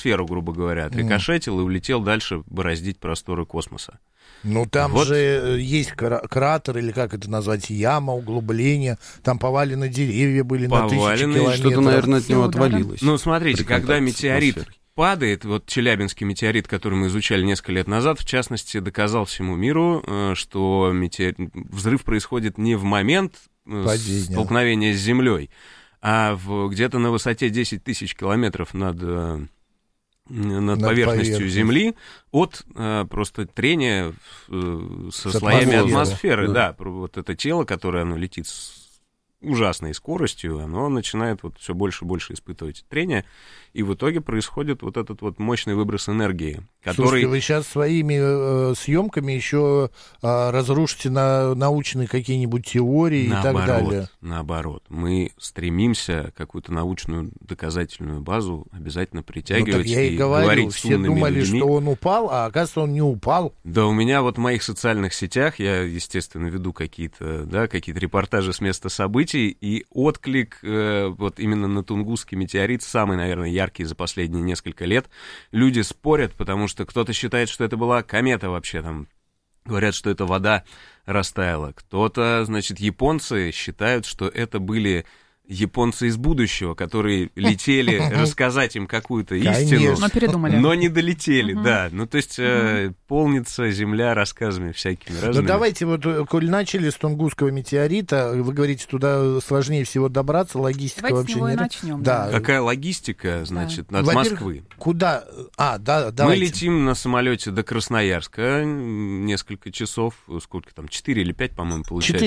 атмосферу, грубо говоря, отрикошетил и улетел дальше бороздить просторы космоса. Ну, там Вот. же есть кратер, или как это назвать, яма, углубление, там повалены деревья были на тысячи километров. Что-то, наверное, от него отвалилось. Ну, смотрите, когда метеорит падает, вот Челябинский метеорит, который мы изучали несколько лет назад, в частности, доказал всему миру, что взрыв происходит не в момент столкновения с Землей, а где-то на высоте 10 тысяч километров над поверхностью Земли от просто трения со слоями атмосферы. Да, вот это тело, которое оно летит с ужасной скоростью, оно начинает вот все больше и больше испытывать трение, и в итоге происходит вот этот вот мощный выброс энергии, который... Слушайте, вы сейчас своими съемками еще разрушите научные какие-нибудь теории и так далее. Наоборот. Мы стремимся какую-то научную доказательную базу обязательно притягивать и говорить с умными людьми. Все думали, что он упал, а оказывается, он не упал. Да, у меня вот в моих социальных сетях, я, естественно, веду какие-то репортажи с места событий, и отклик вот именно на Тунгусский метеорит самый, наверное, яркий за последние несколько лет. Люди спорят, потому что кто-то считает, что это была комета вообще, там говорят, что это вода растаяла. Кто-то, значит, японцы считают, что это были японцы из будущего, которые летели рассказать им какую-то истину, но не долетели, да. Ну, то есть полнится земля рассказами всякими разными. Ну, давайте вот, коль начали с Тунгусского метеорита, вы говорите, туда сложнее всего добраться, логистика давайте вообще не... начнем. Да. Какая логистика, значит, от Москвы? Куда? Давайте. Мы летим на самолете до Красноярска несколько часов, сколько там, 4 или 5, по-моему, получается.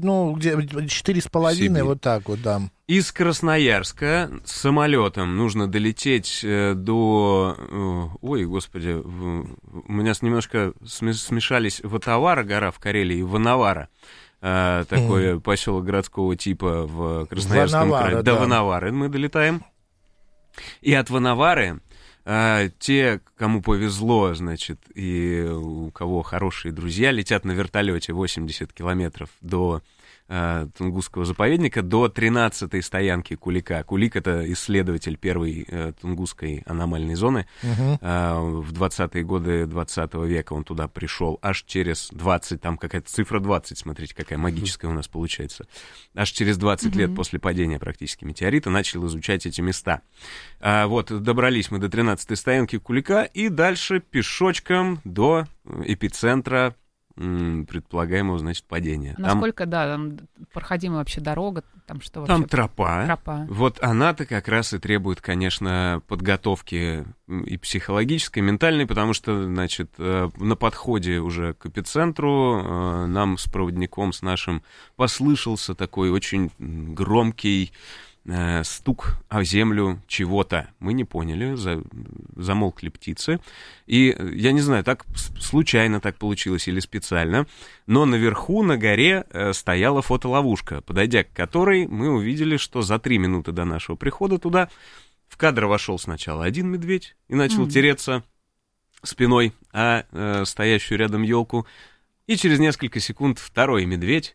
4,5, вот так вот, да. Из Красноярска самолетом нужно долететь до... Ой, господи, у меня немножко смешались Ватавара, гора в Карелии, и Ванавара. Такой поселок городского типа в Красноярском крае. До Ванавары мы долетаем. И от Ванавары те, кому повезло, значит, и у кого хорошие друзья, летят на вертолете 80 километров до Тунгусского заповедника, до 13-й стоянки Кулика. Кулик — это исследователь первой Тунгусской аномальной зоны. В 20-е годы 20 века он туда пришел аж через 20, там какая-то цифра 20, смотрите, какая магическая у нас получается. Аж через 20 лет после падения практически метеорита начал изучать эти места. Вот, добрались мы до 13-й стоянки Кулика и дальше пешочком до эпицентра предполагаемого, значит, падения. Насколько, там проходимая вообще дорога, там что вообще? Там тропа. Вот она-то как раз и требует, конечно, подготовки и психологической, и ментальной, потому что, значит, на подходе уже к эпицентру нам с проводником, с нашим, послышался такой очень громкий стук о землю чего-то. Мы не поняли, замолкли птицы. И я не знаю, так случайно так получилось или специально, но наверху, на горе, стояла фотоловушка, подойдя к которой мы увидели, что за 3 минуты до нашего прихода туда в кадр вошел сначала один медведь и начал тереться спиной о стоящую рядом елку, и через несколько секунд второй медведь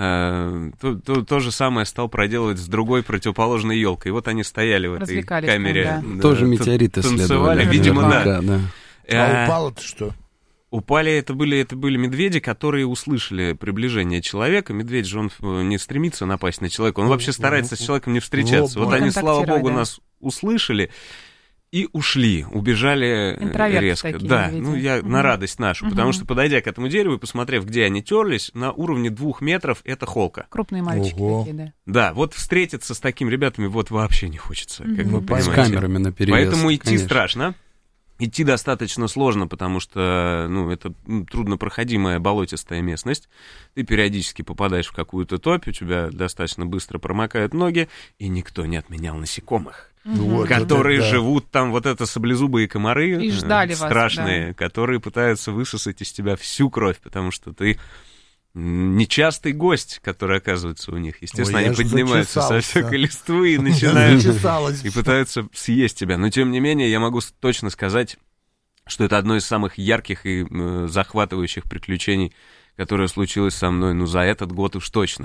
то же самое стал проделывать с другой противоположной елкой. И вот они стояли в этой камере. Там, да. Тоже метеориты танцевали, видимо, да. А упало-то что? Упали, это были медведи, которые услышали приближение человека. Медведь же, он не стремится напасть на человека, он вообще старается с человеком не встречаться. Вот они, слава богу, нас услышали и ушли, убежали резко. Да, медведи. Я на радость нашу, потому что, подойдя к этому дереву и посмотрев, где они терлись, на уровне 2 метров это холка. Крупные мальчики такие, да. Да, вот встретиться с такими ребятами вот вообще не хочется, как вы понимаете. С камерами наперевес. Поэтому идти конечно. страшно. Идти достаточно сложно, потому что, это труднопроходимая болотистая местность. Ты периодически попадаешь в какую-то топь, у тебя достаточно быстро промокают ноги, и никто не отменял насекомых, которые живут там, вот это саблезубые комары, и ждали страшные, вас, да. которые пытаются высосать из тебя всю кровь, потому что ты нечастый гость, который оказывается у них. Естественно, они поднимаются со всякой листвы и начинают и пытаются съесть тебя. Но, тем не менее, я могу точно сказать, что это одно из самых ярких и захватывающих приключений, которое случилось со мной, за этот год уж точно.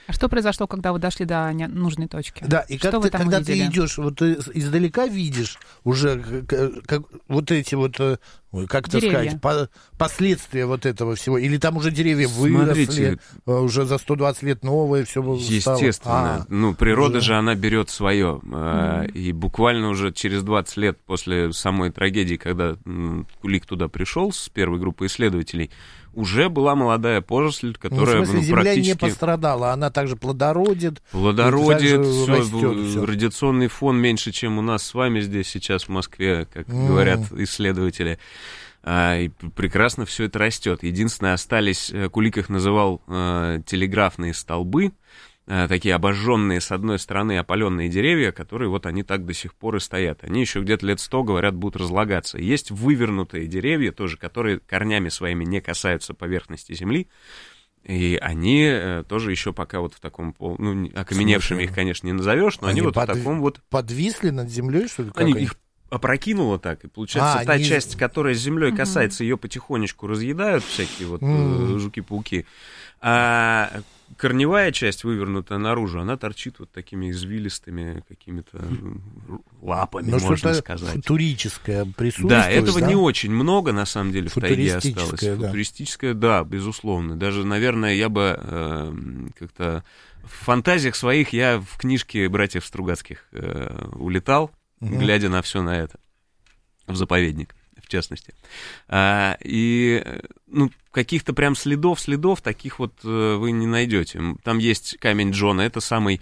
А что произошло, когда вы дошли до нужной точки? Да, и что когда ты идешь, вот ты издалека видишь уже как вот эти вот, как это сказать, последствия вот этого всего, или там уже деревья выросли, уже за 120 лет новые, все было. Естественно. Природа же, она берет свое. И буквально уже через 20 лет после самой трагедии, когда Кулик туда пришел с первой группой исследователей, уже была молодая поросль, которая земля практически... не пострадала, она также плодородит. Плодородит, все, радиационный фон меньше, чем у нас с вами здесь сейчас в Москве, как говорят исследователи. И прекрасно все это растет. Единственное, остались, Кулик их называл телеграфные столбы, такие обожженные с одной стороны опаленные деревья, которые вот они так до сих пор и стоят. Они еще где-то лет 100, говорят, будут разлагаться. Есть вывернутые деревья тоже, которые корнями своими не касаются поверхности земли, и они тоже еще пока вот в таком, окаменевшими их, конечно, не назовешь, но они вот в таком вот... Подвисли над землей, что ли? Они их опрокинуло так, и получается та часть, которая с землей касается, ее потихонечку разъедают всякие вот жуки-пауки, а корневая часть, вывернутая наружу, она торчит вот такими извилистыми какими-то лапами, можно сказать. Футуристическое присутствует. Да, этого не очень много, на самом деле, в тайге осталось. Да. Футуристическое, да, безусловно. Даже, наверное, я бы как-то в фантазиях своих я в книжке братьев Стругацких улетал, глядя на все на это, в заповедник, в частности. И каких-то прям следов таких вот вы не найдете. Там есть камень Джона, это самый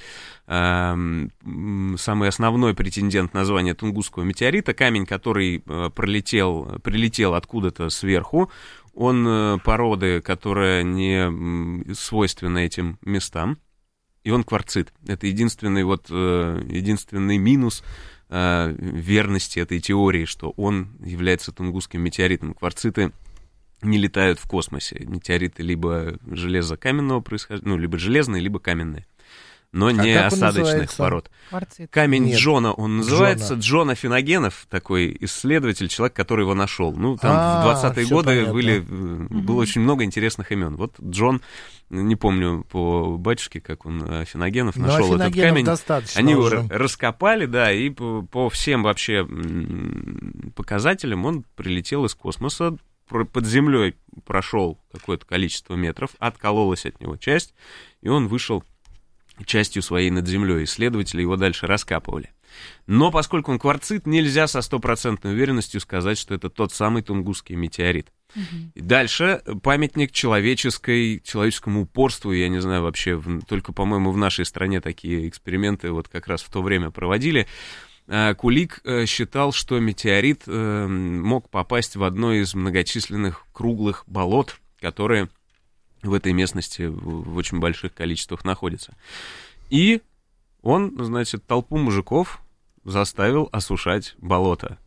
основной претендент на звание Тунгусского метеорита, камень, который прилетел откуда-то сверху. Он породы, которая не свойственна этим местам, и он кварцит. Это единственный минус верности этой теории, что он является тунгусским метеоритом. Кварциты не летают в космосе. Метеориты либо железокаменного происхождения, либо железные, либо каменные, но не осадочных пород. Кварцит. Камень Джона, он называется. Джон Афиногенов, такой исследователь, человек, который его нашел. В 20-е годы было очень много интересных имен. Вот Джон, не помню по батюшке, как он, Афиногенов, нашел этот камень. Они его раскопали, да, и по всем вообще показателям он прилетел из космоса, под землей прошел какое-то количество метров, откололась от него часть, и он вышел частью своей над землей. Исследователи его дальше раскапывали. Но поскольку он кварцит, нельзя со стопроцентной уверенностью сказать, что это тот самый тунгусский метеорит. И дальше памятник человеческому упорству. Я не знаю, вообще, только, по-моему, в нашей стране такие эксперименты вот как раз в то время проводили. Кулик считал, что метеорит мог попасть в одно из многочисленных круглых болот, которые в этой местности в очень больших количествах находятся. И он, толпу мужиков заставил осушать болото.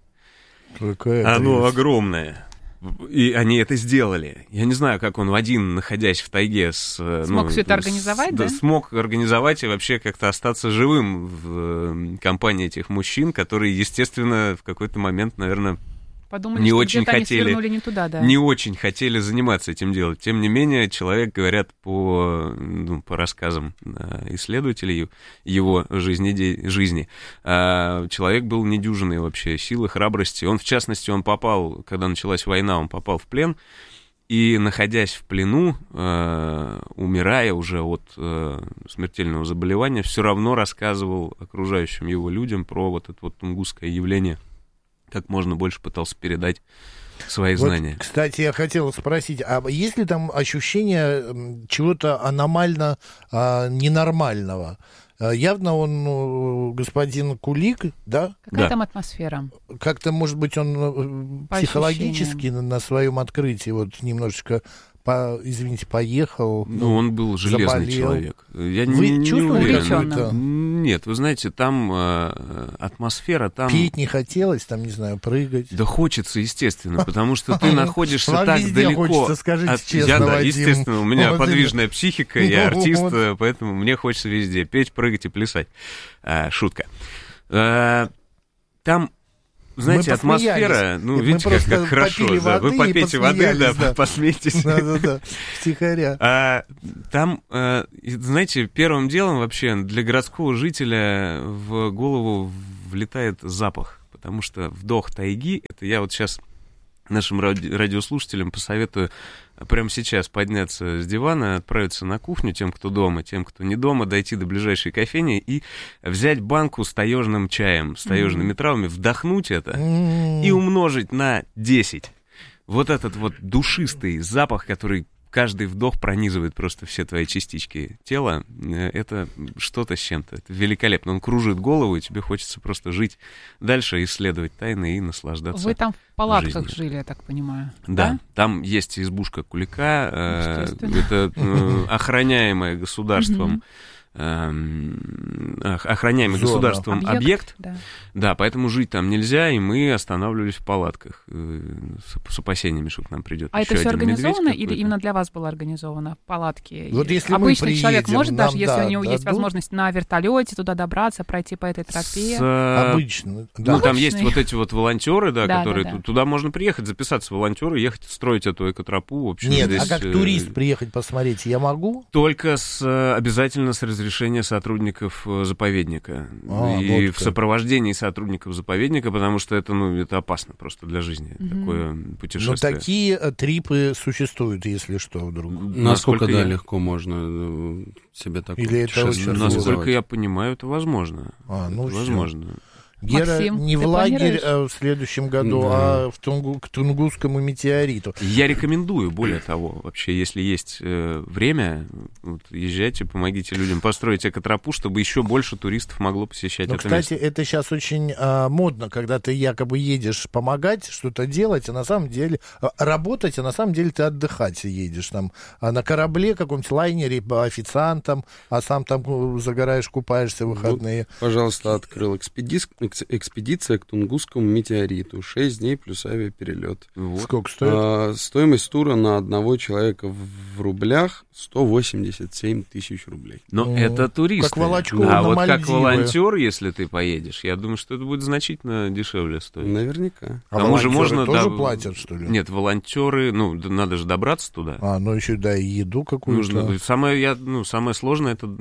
Оно огромное. И они это сделали. Я не знаю, как он один, находясь в тайге... Смог все это организовать, да? Смог организовать и вообще как-то остаться живым в компании этих мужчин, которые, естественно, в какой-то момент, наверное, подумали, не что очень хотели, они не туда, да. Не очень хотели заниматься этим делом. Тем не менее, человек, говорят, по рассказам исследователей его жизни, человек был недюжинной вообще силы, храбрости. Он, в частности, попал, когда началась война, он попал в плен, и, находясь в плену, умирая уже от смертельного заболевания, все равно рассказывал окружающим его людям про вот это вот тунгусское явление, как можно больше пытался передать свои знания. Кстати, я хотел спросить, а есть ли там ощущение чего-то аномально ненормального? Явно он, господин Кулик, да? Какая там атмосфера? Как-то, может быть, он психологически на своем открытии вот немножечко... поехал. Он был железный человек. Я не уверен. Нет, вы знаете, там атмосфера, там... Пить не хотелось, там, не знаю, прыгать. Да хочется, естественно, потому что ты находишься так далеко. Хочется, скажите честно, Вадим. Естественно, у меня подвижная психика, я артист, поэтому мне хочется везде петь, прыгать и плясать. Шутка. Там знаете, атмосфера, ну, видите, как хорошо, да, вы попейте воды, да, посмейтесь. Да, втихаря. Там, знаете, первым делом вообще для городского жителя в голову влетает запах, потому что вдох тайги, это я вот сейчас нашим радиослушателям посоветую прямо сейчас подняться с дивана, отправиться на кухню, тем, кто дома, тем, кто не дома, дойти до ближайшей кофейни и взять банку с таежным чаем, с таежными травами, вдохнуть это и умножить на 10. Вот этот вот душистый запах, который каждый вдох пронизывает просто все твои частички тела, это что-то с чем-то. Это великолепно. Он кружит голову, и тебе хочется просто жить дальше, исследовать тайны и наслаждаться. Вы там в палатках жили, я так понимаю. Да, там есть избушка Кулика, это охраняемая государством охраняемый государством объект. Да, поэтому жить там нельзя, и мы останавливались в палатках с опасениями, что к нам придет еще это все один организовано или именно для вас было организовано палатки? Вот если обычный мы приедем, человек может, даже если у него дадут? есть возможность на вертолете туда добраться, пройти по этой тропе? Обычно. Да. Ну, там есть вот эти вот волонтеры, да, которые... Туда можно приехать, записаться в волонтеры, ехать, строить эту экотропу. В общем, нет, здесь, а как турист приехать посмотреть я могу? Только обязательно с разрешения сотрудников заповедника. И вот в сопровождении сотрудников заповедника, потому что это, это опасно просто для жизни, такое путешествие. Но такие трипы существуют, если что, вдруг. Насколько, легко можно себе такое путешествие организовать? Насколько я понимаю, это возможно. Возможно. Гера, Максим, не в лагерь в следующем году, а к Тунгусскому метеориту. Я рекомендую, более того, вообще, если есть время, езжайте, помогите людям построить экотропу, чтобы еще больше туристов могло посещать это место. Кстати, это сейчас очень модно, когда ты якобы едешь помогать, что-то делать, а на самом деле работать, а на самом деле ты отдыхать едешь там на корабле, каком-нибудь лайнере, официантом, а сам там загораешь, купаешься в выходные. Вот, пожалуйста, открыл экспедиция к Тунгусскому метеориту. 6 дней плюс авиаперелет. Сколько стоит? Стоимость тура на одного человека в рублях 187 тысяч рублей. Но это туристы. Как Волочкова на вот Мальдивы. как волонтер, если ты поедешь, я думаю, что это будет значительно дешевле стоить. Наверняка. А волонтеры тоже платят, что ли? Нет, волонтеры, надо же добраться туда. Еще и еду какую-то. Нужно. Самое сложное это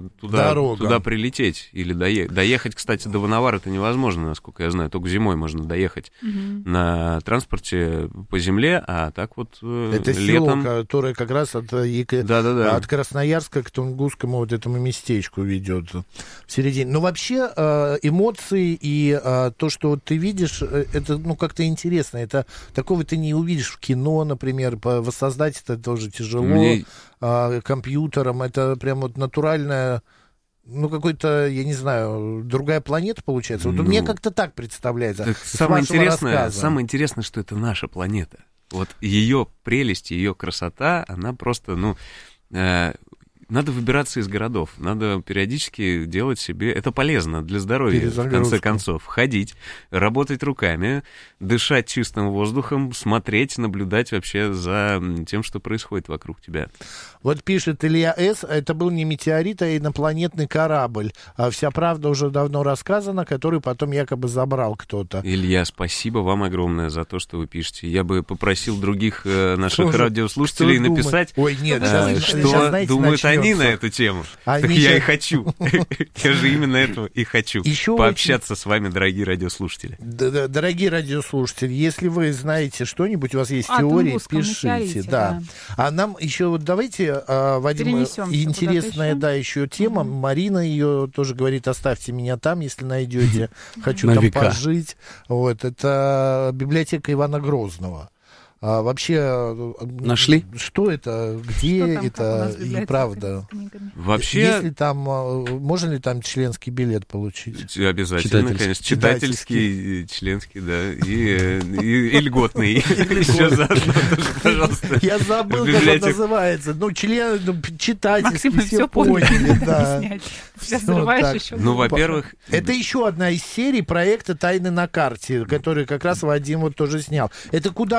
туда прилететь или доехать, кстати, до Вановар это невозможно, насколько я знаю. Только зимой можно доехать на транспорте по земле, а так вот это летом... село, которое как раз от Красноярска к Тунгусскому вот этому местечку ведет в середине. Но вообще эмоции и то, что ты видишь, это как-то интересно. Это такого ты не увидишь в кино, например. Воссоздать это тоже тяжело. Компьютером. Это прям вот натуральная... какой-то, я не знаю, другая планета получается. Вот мне как-то так представляется. Самое интересное, что это наша планета. Вот ее прелесть, ее красота, она просто, надо выбираться из городов, надо периодически делать себе... Это полезно для здоровья, в конце концов. Ходить, работать руками, дышать чистым воздухом, смотреть, наблюдать вообще за тем, что происходит вокруг тебя. Вот пишет Илья С., это был не метеорит, а инопланетный корабль. Вся правда уже давно рассказана, который потом якобы забрал кто-то. Илья, спасибо вам огромное за то, что вы пишете. Я бы попросил других наших радиослушателей написать, что думают они на эту тему. Так я и хочу. Я же именно этого и хочу. Пообщаться с вами, дорогие радиослушатели. Дорогие радиослушатели, если вы знаете что-нибудь, у вас есть теории, пишите. Да. А нам еще давайте, Вадим, интересная, еще тема. Марина ее тоже говорит, оставьте меня там, если найдете. Хочу там пожить. Это библиотека Ивана Грозного. Вообще... Нашли? Что это? Где это? И правда. Вообще... Если там... Можно ли там членский билет получить? Обязательно, конечно. Читательский, членский, да. И льготный. Еще заодно тоже, пожалуйста. Я забыл, как он называется. Читательский, все поняли. Да. Сейчас взрываешь еще. Во-первых... Это еще одна из серий проекта «Тайны на карте», который как раз Вадим тоже снял. Это куда мы едем?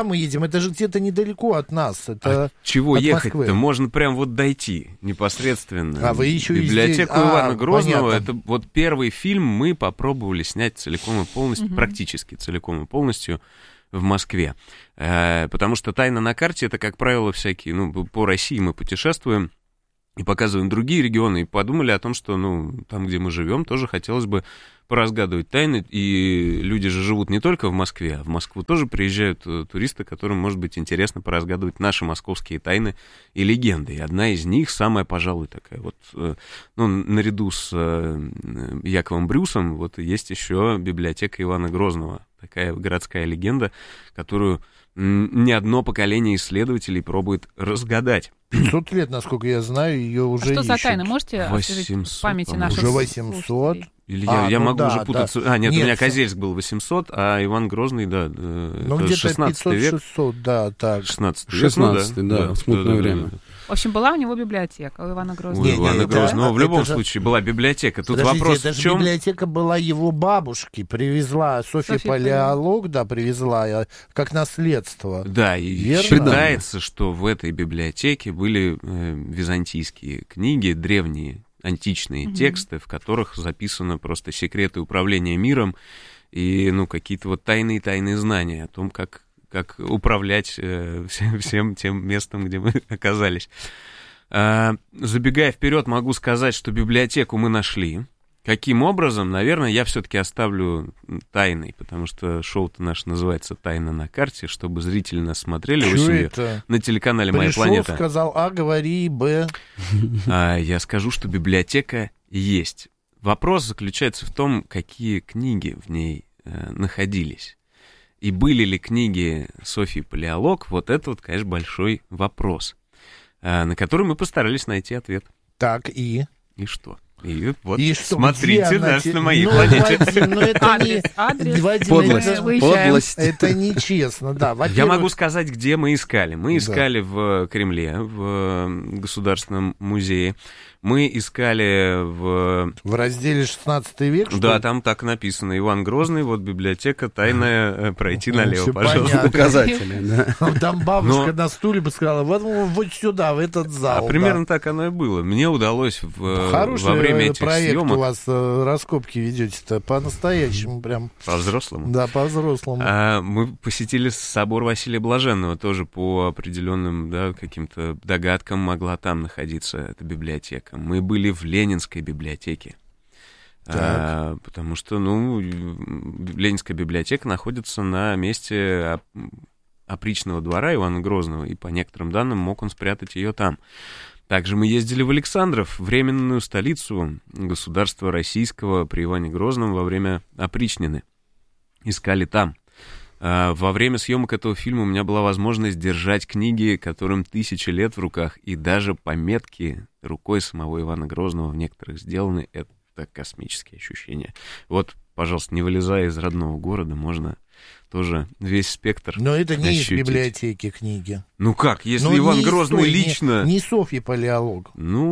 это же где-то недалеко от нас. Это чего от ехать-то? Москвы. Можно прям вот дойти непосредственно. А вы еще библиотеку Ивана Грозного. понятно. Это вот первый фильм мы попробовали снять целиком и полностью, практически целиком и полностью в Москве. Потому что «Тайна на карте» — это, как правило, всякие, ну, по России мы путешествуем и показываем другие регионы, и подумали о том, что, ну, там, где мы живем, тоже хотелось бы поразгадывать тайны, и люди же живут не только в Москве, а в Москву тоже приезжают туристы, которым, может быть, интересно поразгадывать наши московские тайны и легенды. И одна из них, самая, пожалуй, такая вот, ну, наряду с Яковом Брюсом, вот есть еще библиотека Ивана Грозного, такая городская легенда, которую ни одно поколение исследователей пробует разгадать. 500 лет, насколько я знаю, ее уже что за ищут. тайна? Можете освежить в памяти наших Уже 800. слушателей? Или я ну могу да, уже путаться. да. Нет, у Нет, меня Козельск был 800, а Иван Грозный, да, Ну, это где-то 16 век. 500-600, да, так. 16 век, 16, ну да, смутное время. В общем, была у него библиотека, у Ивана Грозного. У Ивана Грозного в любом это же- случае была библиотека. Тут Подождите, вопрос это в же чем? библиотека была его бабушки, привезла, Софья Палеолог, да, привезла, как наследство. Да, и Верно? считается, что в этой библиотеке были византийские книги, древние античные тексты, в которых записаны просто секреты управления миром и, ну, какие-то вот тайные знания о том, как управлять всем тем местом, где мы оказались. Забегая вперед, могу сказать, что библиотеку мы нашли. Каким образом, наверное, я все-таки оставлю тайной, потому что шоу-то наше называется «Тайна на карте», чтобы зрители нас смотрели осенью на телеканале «Моя планета». Сказал А, говори Б. Я скажу, что библиотека есть. Вопрос заключается в том, какие книги в ней находились. И были ли книги Софьи Палеолог, вот это вот, конечно, большой вопрос, на который мы постарались найти ответ. Так, и что? И вот, и что, смотрите нас на моей планете. Вадим, это Адрес. Подлость. Это нечестно, да. Я могу сказать, где мы искали. Мы искали в Кремле, в Государственном музее. Мы искали в разделе 16 век, что Да, ли? там так написано. Иван Грозный, вот библиотека тайная, пройти налево, всё пожалуйста. понятно. Указатели, да. Там бабушка на стуле бы сказала, вот сюда, в этот зал. Примерно так оно и было. Мне удалось во время этих проект съемок... у вас, раскопки ведете-то, по-настоящему прям. По-взрослому? Да, по-взрослому. Мы посетили собор Василия Блаженного, тоже по определенным, да, каким-то догадкам могла там находиться эта библиотека. Мы были в Ленинской библиотеке. Потому что, Ленинская библиотека находится на месте опричного двора Ивана Грозного, и по некоторым данным мог он спрятать ее там. Также мы ездили в Александров, временную столицу государства российского при Иване Грозном во время опричнины. Искали там. Во время съемок этого фильма у меня была возможность держать книги, которым 1000 лет в руках, и даже пометки рукой самого Ивана Грозного в некоторых сделаны. Это космические ощущения. Вот, пожалуйста, не вылезая из родного города, можно тоже весь спектр. Но это не из ощутить. библиотеки книги. Ну как, если Иван Грозный лично... Не Софья Палеолог.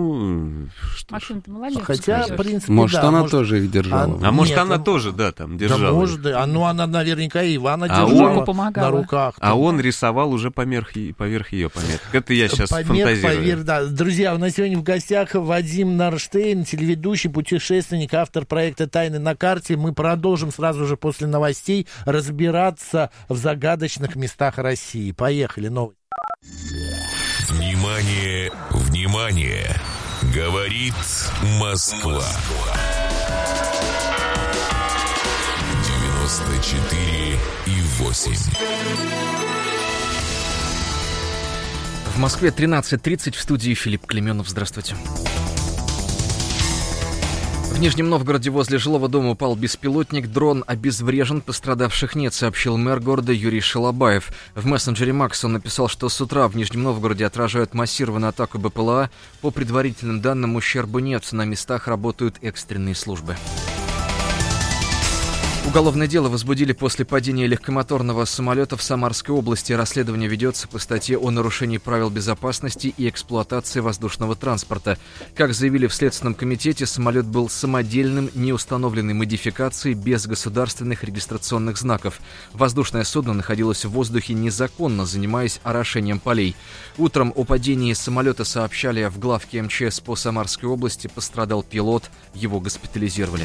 Что Максим, ты молодец. Хотя, в принципе, может, да, она тоже их держала. может, она тоже, да, там держала. Да, может, она наверняка и Ивана держала держала на руках. А он рисовал уже поверх ее пометок. Это я сейчас фантазирую. Да. Друзья, у нас сегодня в гостях Вадим Нарштейн, телеведущий, путешественник, автор проекта «Тайны на карте». Мы продолжим сразу же после новостей разбираться в загадочных местах России. Поехали, новости. Внимание, внимание! Говорит Москва. 94,8. В Москве 13:30, в студии Филипп Клеменов. Здравствуйте. В Нижнем Новгороде возле жилого дома упал беспилотник. Дрон обезврежен, пострадавших нет, сообщил мэр города Юрий Шалабаев. В мессенджере Макс он написал, что с утра в Нижнем Новгороде отражают массированную атаку БПЛА. По предварительным данным, ущерба нет. На местах работают экстренные службы. Уголовное дело возбудили после падения легкомоторного самолета в Самарской области. Расследование ведется по статье о нарушении правил безопасности и эксплуатации воздушного транспорта. Как заявили в Следственном комитете, самолет был самодельным, неустановленной модификацией, без государственных регистрационных знаков. Воздушное судно находилось в воздухе незаконно, занимаясь орошением полей. Утром о падении самолета сообщали в главке МЧС по Самарской области. Пострадал пилот, его госпитализировали.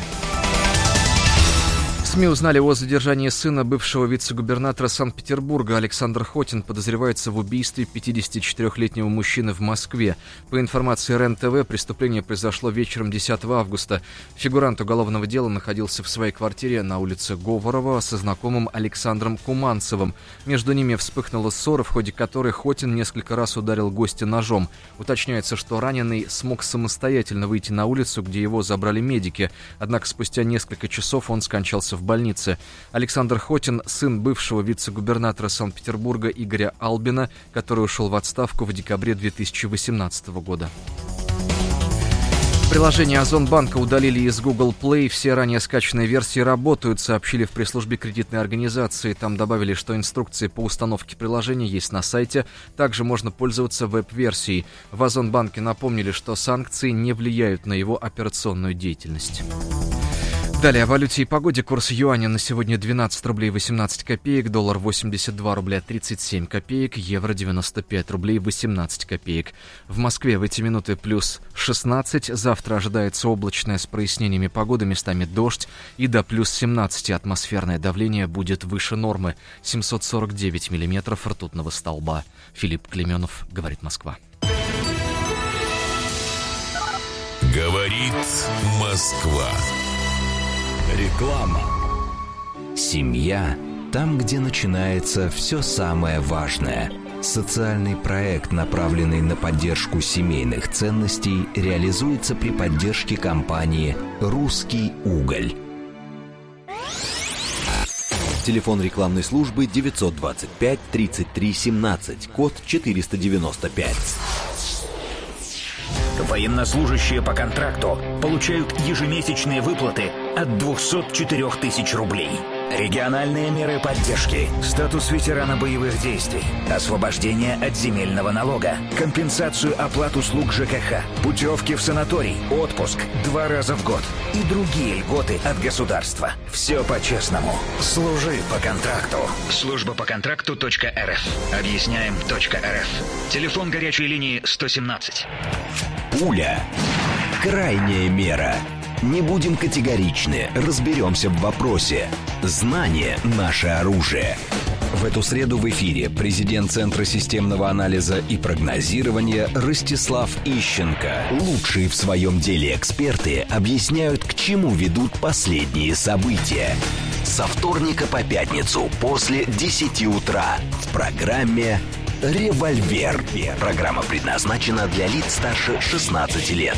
СМИ узнали о задержании сына бывшего вице-губернатора Санкт-Петербурга. Александр Хотин подозревается в убийстве 54-летнего мужчины в Москве. По информации РЕН-ТВ, преступление произошло вечером 10 августа. Фигурант уголовного дела находился в своей квартире на улице Говорова со знакомым Александром Куманцевым. Между ними вспыхнула ссора, в ходе которой Хотин несколько раз ударил гостя ножом. Уточняется, что раненый смог самостоятельно выйти на улицу, где его забрали медики. Однако спустя несколько часов он скончался в больнице. Александр Хотин – сын бывшего вице-губернатора Санкт-Петербурга Игоря Албина, который ушел в отставку в декабре 2018 года. Приложение Озонбанка удалили из Google Play. Все ранее скачанные версии работают, сообщили в пресс-службе кредитной организации. Там добавили, что инструкции по установке приложения есть на сайте. Также можно пользоваться веб-версией. В Озонбанке напомнили, что санкции не влияют на его операционную деятельность. Далее о валюте и погоде. Курс юаня на сегодня 12 рублей 18 копеек, доллар 82 рубля 37 копеек, евро 95 рублей 18 копеек. В Москве в эти минуты плюс 16, завтра ожидается облачное с прояснениями погоды, местами дождь, и до плюс 17 атмосферное давление будет выше нормы, 749 миллиметров ртутного столба. Филипп Клеменов, говорит Москва. Говорит Москва. Реклама. Семья – там, где начинается все самое важное. Социальный проект, направленный на поддержку семейных ценностей, реализуется при поддержке компании «Русский уголь». Телефон рекламной службы 925 33 17, код 495. Военнослужащие по контракту получают ежемесячные выплаты от 204 тысяч рублей. Региональные меры поддержки, статус ветерана боевых действий, освобождение от земельного налога, компенсацию оплат услуг ЖКХ, путевки в санаторий, отпуск 2 раза в год и другие льготы от государства. Все по-честному. Служи по контракту. Служба по контракту.рф. Объясняем.рф. Телефон горячей линии 117. Пуля. Крайняя мера. Не будем категоричны, разберемся в вопросе. Знание – наше оружие. В эту среду в эфире президент Центра системного анализа и прогнозирования Ростислав Ищенко. Лучшие в своем деле эксперты объясняют, к чему ведут последние события. Со вторника по пятницу после 10 утра в программе «Револьвер». Программа предназначена для лиц старше 16 лет.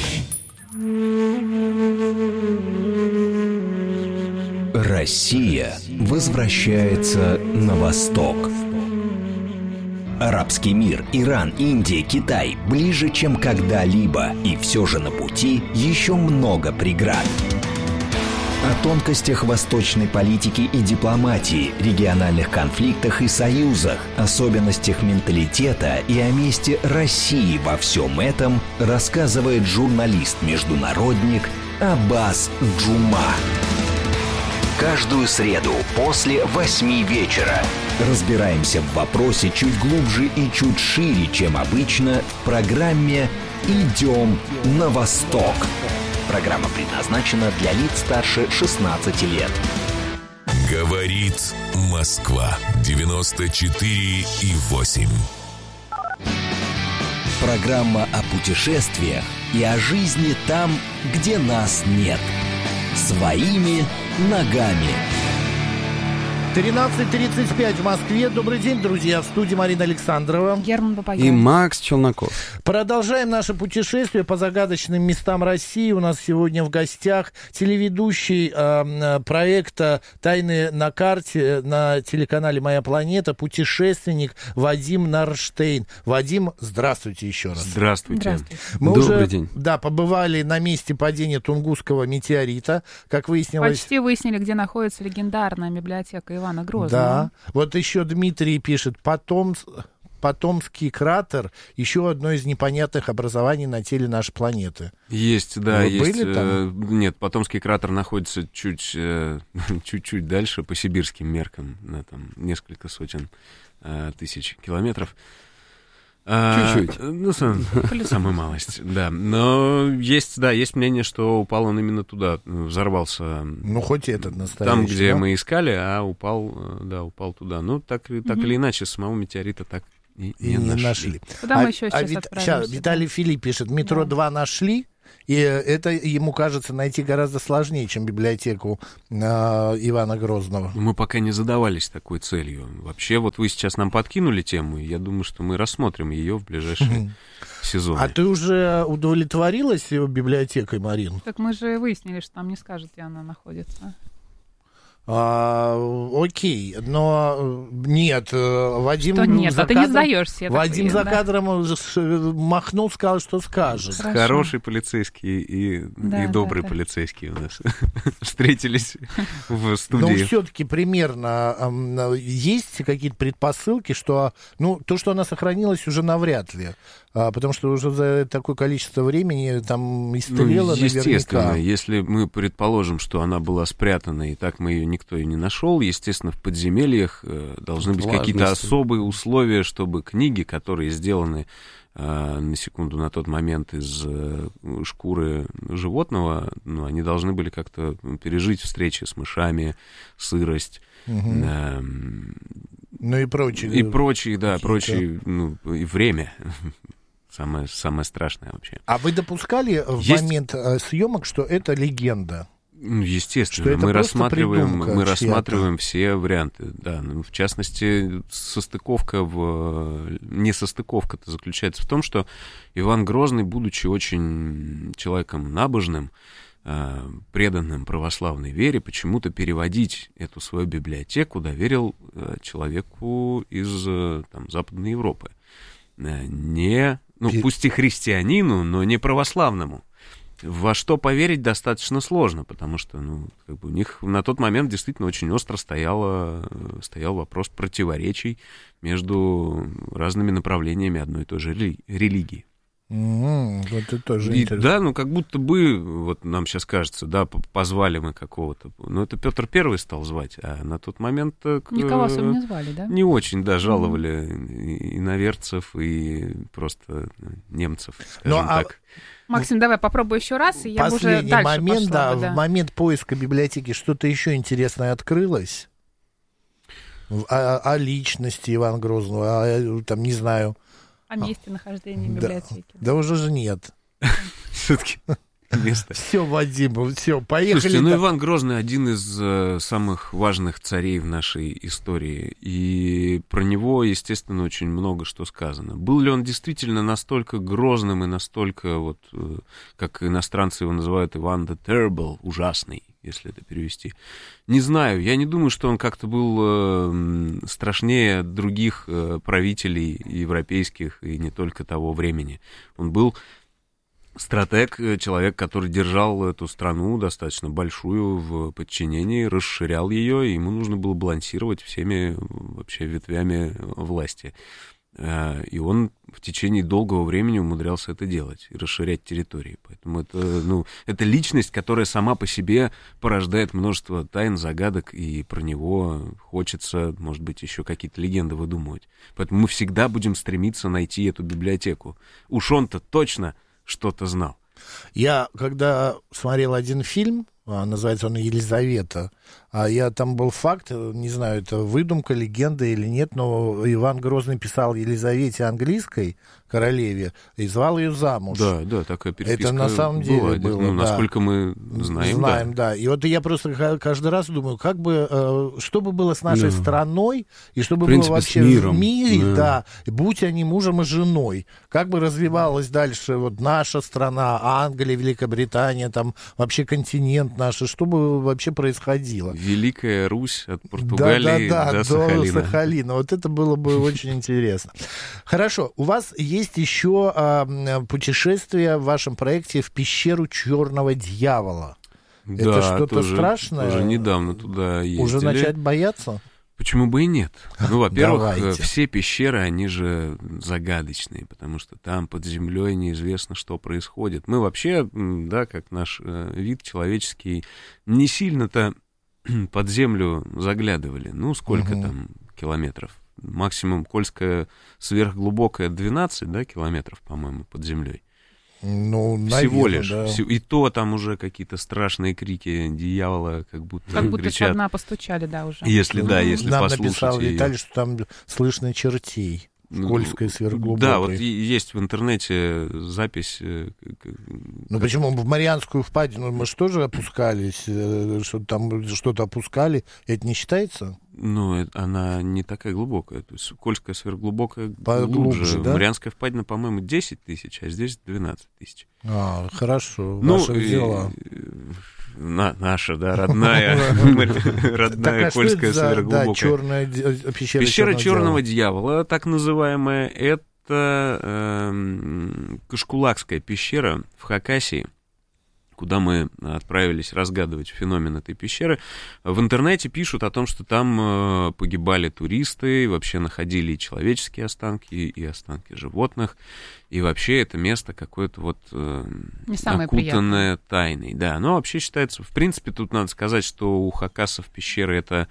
Россия возвращается на восток. Арабский мир, Иран, Индия, Китай ближе, чем когда-либо, и все же на пути еще много преград. О тонкостях восточной политики и дипломатии, региональных конфликтах и союзах, особенностях менталитета и о месте России во всем этом рассказывает журналист-международник Аббас Джума. Каждую среду после 8 вечера разбираемся в вопросе чуть глубже и чуть шире, чем обычно, в программе «Идем на восток». Программа предназначена для лиц старше 16 лет. Говорит Москва 94,8. Программа о путешествиях и о жизни там, где нас нет. Своими ногами. 13:35 в Москве. Добрый день, друзья. В студии Марина Александрова. Герман Бабаян. И Макс Челноков. Продолжаем наше путешествие по загадочным местам России. У нас сегодня в гостях телеведущий проекта «Тайны на карте» на телеканале «Моя планета», путешественник Вадим Нарштейн. Вадим, здравствуйте еще раз. Здравствуйте. Мы Добрый уже, день. Да, побывали на месте падения Тунгусского метеорита. Как выяснилось... Почти выяснили, где находится легендарная библиотека Ивана Грозного. Да. Вот еще Дмитрий пишет: Потомский кратер, еще одно из непонятных образований на теле нашей планеты. Есть, да, Вы есть. были там? Нет, Потомский кратер находится чуть-чуть дальше, по сибирским меркам, на там несколько сотен тысяч километров. Чуть-чуть. Ну, самая малость, да. Но есть мнение, что упал он именно туда, взорвался. Ну, хоть этот настоящий. Там, где да? мы искали, а упал туда. Ну, так или иначе, самого метеорита так и не нашли. Куда мы еще сейчас отправимся? Виталий Филипп пишет: метро 2 нашли, и это ему кажется найти гораздо сложнее, чем библиотеку Ивана Грозного. Мы пока не задавались такой целью. Вообще, вот вы сейчас нам подкинули тему, и я думаю, что мы рассмотрим ее в ближайшие сезоны. А ты уже удовлетворилась библиотекой, Марин? Так мы же выяснили, что там не скажут, где она находится. Окей, но нет, Вадим... Что нет, ты не сдаешься. Вадим за кадром махнул, сказал, что скажет. Хорошо. Хороший полицейский и добрый полицейский у нас встретились в студии. Но все-таки примерно есть какие-то предпосылки, что то, что она сохранилась, уже навряд ли. Потому что уже за такое количество времени там истлело естественно, наверняка. Если мы предположим, что она была спрятана, и так мы ее никто и не нашел, естественно, в подземельях должны быть какие-то особые условия, чтобы книги, которые сделаны, на секунду, на тот момент из шкуры животного, они должны были как-то пережить встречи с мышами, сырость, и прочие. И прочие, да, и время. Самое страшное вообще. А вы допускали в момент съемок, что это легенда? Естественно, мы рассматриваем все варианты. Да. В частности, несостыковка-то заключается в том, что Иван Грозный, будучи очень человеком набожным, преданным православной вере, почему-то переводить эту свою библиотеку доверил человеку из Западной Европы. Пусть и христианину, но не православному. Во что поверить достаточно сложно, потому что у них на тот момент действительно очень остро стоял вопрос противоречий между разными направлениями одной и той же религии. Вот это тоже интересно. Да, как будто бы, вот нам сейчас кажется, да, позвали мы какого-то, это Петр Первый стал звать, а на тот момент... Никого особо не звали, да? Не очень, да, жаловали иноверцев и просто немцев, скажем так. Максим, давай попробуй еще раз, и я уже дальше момент, пошла. в момент поиска библиотеки что-то еще интересное открылось? О личности Ивана Грозного, не знаю... О месте нахождения библиотеки. Да уже же нет. Все-таки место. Все, Вадим, все, поехали. Слушайте, Иван Грозный один из самых важных царей в нашей истории. И про него, естественно, очень много что сказано. Был ли он действительно настолько грозным и настолько, как иностранцы его называют, Иван the Terrible, ужасный, если это перевести? Не знаю, я не думаю, что он как-то был страшнее других правителей европейских и не только того времени. Он был стратег, человек, который держал эту страну достаточно большую в подчинении, расширял ее, и ему нужно было балансировать всеми вообще ветвями власти. И он в течение долгого времени умудрялся это делать и расширять территории. Поэтому это личность, которая сама по себе порождает множество тайн, загадок, и про него хочется, может быть, еще какие-то легенды выдумывать. Поэтому мы всегда будем стремиться найти эту библиотеку. Уж он-то точно что-то знал. Я, когда смотрел один фильм называется он «Елизавета». Я там был факт, не знаю, это выдумка, легенда или нет, но Иван Грозный писал Елизавете английской, королеве, и звал ее замуж. Да, такая переписка. Это на самом деле было, ну, насколько мы знаем. Знаем, да. И вот я просто каждый раз думаю, как бы, что бы было с нашей страной, и что бы было вообще в мире, да, будь они мужем и женой, как бы развивалась дальше вот наша страна, Англия, Великобритания, там вообще континент наш, и что бы вообще происходило. Великая Русь от Португалии до Сахалина. Вот это было бы очень интересно. Хорошо, у вас есть еще путешествие в вашем проекте в пещеру Черного Дьявола. Да, это что-то страшное? Уже недавно туда ездили. Уже начать бояться? Почему бы и нет? Ну, во-первых, все пещеры, они же загадочные, потому что там под землей неизвестно, что происходит. Мы вообще, да, как наш вид человеческий, не сильно-то под землю заглядывали. Ну, сколько там километров? Максимум Кольская сверхглубокая 12, да, километров, по-моему, под землей. Ну, всего лишь. Да. И то там уже какие-то страшные крики дьявола, как будто кричат. Со дна постучали, да, уже. Если нам послушать написал ее. Виталий, что там слышно чертей. Кольской сверхглубокой. Да, вот есть в интернете запись. Ну почему? В Марианскую впадину мы же тоже опускались, что там что-то опускали. Это не считается? Ну, она не такая глубокая. То есть Кольская сверхглубокая глубже, да? Марианская впадина, по-моему, 10 тысяч, а здесь 12 тысяч. Хорошо. Ваши дела. Наша, да, родная Кольская сверхглубокая. Пещера Черного Дьявола, так называемая, это Кашкулакская пещера в Хакасии, куда мы отправились разгадывать феномен этой пещеры. В интернете пишут о том, что там погибали туристы, вообще находили и человеческие останки, и останки животных. И вообще это место какое-то вот окутанное тайной. Да, но вообще считается, в принципе, тут надо сказать, что у хакасов пещеры это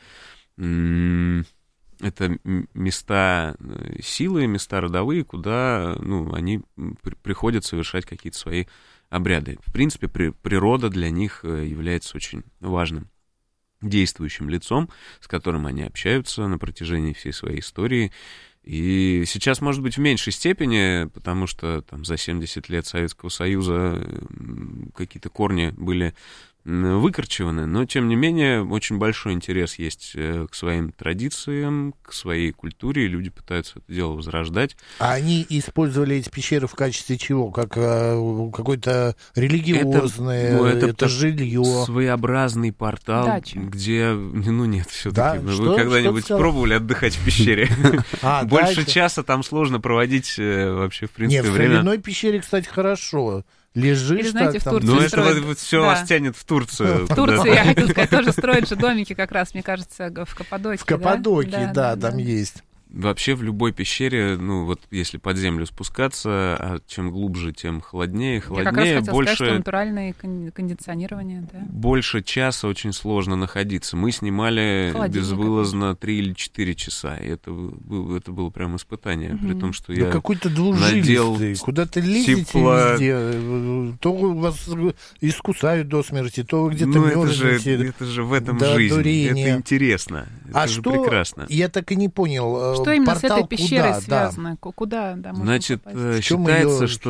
места силы, места родовые, куда они приходят совершать какие-то свои обряды. В принципе, природа для них является очень важным действующим лицом, с которым они общаются на протяжении всей своей истории. И сейчас, может быть, в меньшей степени, потому что там за 70 лет Советского Союза какие-то корни были выкорчеваны, но, тем не менее, очень большой интерес есть к своим традициям, к своей культуре, и люди пытаются это дело возрождать. А они использовали эти пещеры в качестве чего? Как какое-то религиозное, это жилье? Своеобразный портал, дача. Где, нет, все-таки. Да? Вы когда-нибудь пробовали отдыхать в пещере? Больше часа там сложно проводить вообще, в принципе, время. В соляной пещере, кстати, хорошо. Лежишь. Или, знаете, так, в Турции это строят... все вас тянет в Турцию. В Турции, я хотела сказать, тоже строят же домики как раз, мне кажется, в Каппадокии. В Каппадокии, да, там есть. Вообще в любой пещере, если под землю спускаться, а чем глубже, тем холоднее. Я как раз хотела сказать, что натуральное кондиционирование, да. Больше часа очень сложно находиться. Мы снимали безвылазно 3 или 4 часа, и это было прям испытание, при том, что я какой-то двужилистый, куда-то лезете везде, то вас искусают до смерти, то вы где-то мерзнете. Это же в этом жизнь, это интересно, это же прекрасно. Я так и не понял. Что именно с этой пещерой связано? Куда? Значит, считается, что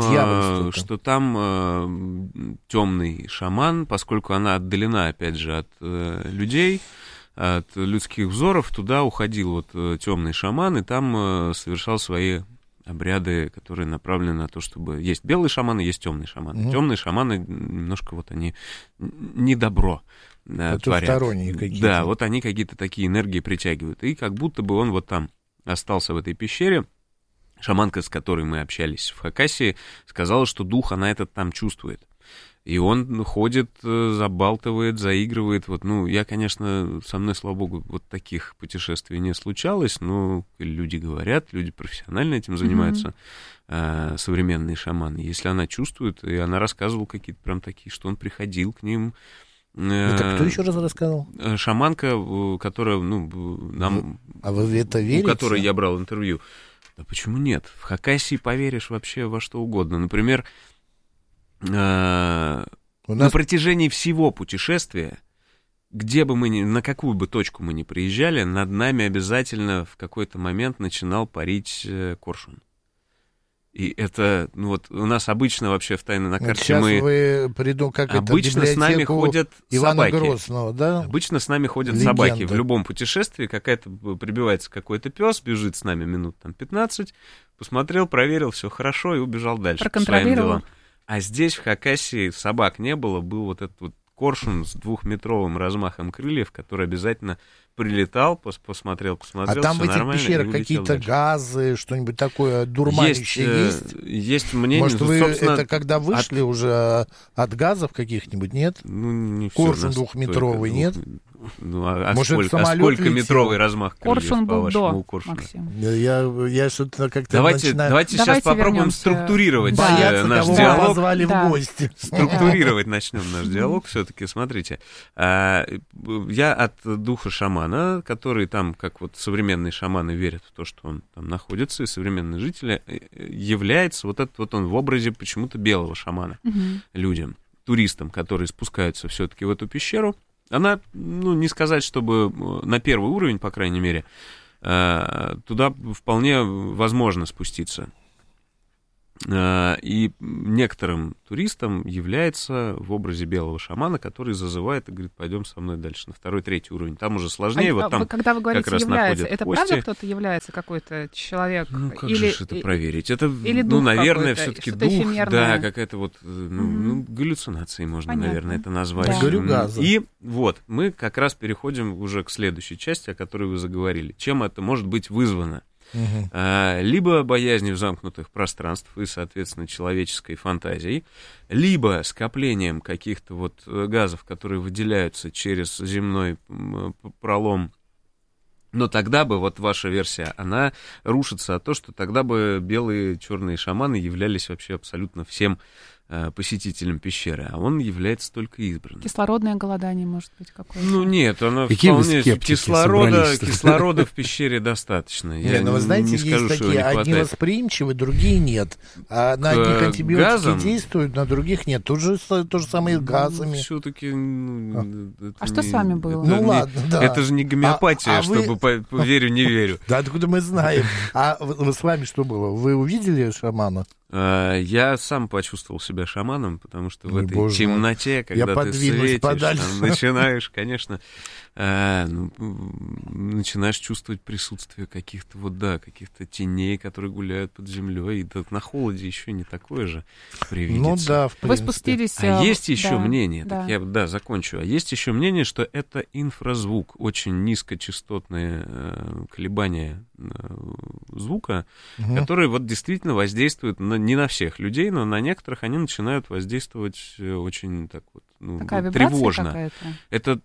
там темный шаман, поскольку она отдалена, опять же, от людей, от людских взоров, туда уходил темный шаман, и там совершал свои обряды, которые направлены на то, чтобы... Есть белые шаманы, есть темные шаманы. Темные шаманы немножко они не добро творят. Какие-то. Да, они какие-то такие энергии притягивают. И как будто бы он там остался в этой пещере. Шаманка, с которой мы общались в Хакасии, сказала, что дух она этот там чувствует. И он ходит, забалтывает, заигрывает. Я, конечно, со мной, слава богу, таких путешествий не случалось, но люди говорят, люди профессионально этим занимаются, современные шаманы. Если она чувствует, и она рассказывала какие-то прям такие, что он приходил к ним. Это кто еще раз рассказал? Шаманка, которая, нам... А вы в это верите? У которой я брал интервью. Да почему нет? В Хакасии поверишь вообще во что угодно. Например... На протяжении всего путешествия, где бы мы на какую бы точку мы ни приезжали, над нами обязательно в какой-то момент начинал парить коршун. И это, у нас обычно вообще в «Тайной на карте» сейчас вы как обычно с нами ходят Ивана собаки. Грозного, да? Обычно с нами ходят Легенда. собаки. В любом путешествии прибивается какой-то пес, бежит с нами минут 15, посмотрел, проверил, все хорошо, и убежал дальше по своим делам. А здесь, в Хакассии, собак не было, был вот этот вот коршун с 2-метровым размахом крыльев, который обязательно прилетал, посмотрел, а там в этих пещерах какие-то газы, что-нибудь такое дурманящее есть? Есть мнение. Может, вы это когда вышли уже от газов каких-нибудь, нет? Не коршун 2-метровый, нет? Может, сколько метровый размах крыльев, коршун был по-вашему, до, Максим? Я что-то как-то Давайте сейчас попробуем структурировать наш диалог. Позвали в гости. Структурировать начнем наш диалог все-таки. Смотрите, я от духа шамана, который там, как вот современные шаманы верят в то, что он там находится, и современные жители, является вот этот вот он в образе почему-то белого шамана людям, туристам, которые спускаются все-таки в эту пещеру. Она, не сказать, чтобы на первый уровень, по крайней мере, туда вполне возможно спуститься. И некоторым туристам является в образе белого шамана, который зазывает и говорит, пойдем со мной дальше на 2-3 уровень. Там уже сложнее. Там когда вы говорите как раз является, это кости. Правда кто-то является, какой-то человек? Как же это проверить? Это, или дух наверное, все-таки дух, эфемерное. да, какая-то вот, галлюцинации можно, наверное, это назвать. Да. Говорю, газы. И вот, мы как раз переходим уже к следующей части, о которой вы заговорили. Чем это может быть вызвано? Либо боязнью замкнутых пространств и, соответственно, человеческой фантазией, либо скоплением каких-то вот газов, которые выделяются через земной пролом. Но тогда бы, вот ваша версия, она рушится от того, что тогда бы белые черные шаманы являлись вообще абсолютно всем посетителям пещеры, а он является только избранным. Кислородное голодание, может быть, какое-то? Нет, оно вполне... Кислорода в пещере достаточно. Вы знаете, есть такие, одни восприимчивы, другие нет. А на одних антибиотики действуют, на других нет. Тут же то же самое с газами. Все-таки... А что с вами было? Ладно, да. Это же не гомеопатия, чтобы верю, не верю. Да откуда мы знаем? А с вами что было? Вы увидели шамана? Я сам почувствовал себя шаманом, потому что в этой темноте, когда ты светишь, там, начинаешь, конечно, начинаешь чувствовать присутствие каких-то каких-то теней, которые гуляют под землей, и на холоде еще не такое же привидится. Ну да, в принципе. Вы спустились... А есть еще мнение, так я закончу, а есть еще мнение, что это инфразвук, очень низкочастотные колебания звука, которые вот действительно воздействуют не на всех людей, но на некоторых они начинают воздействовать очень так вот, тревожно. Это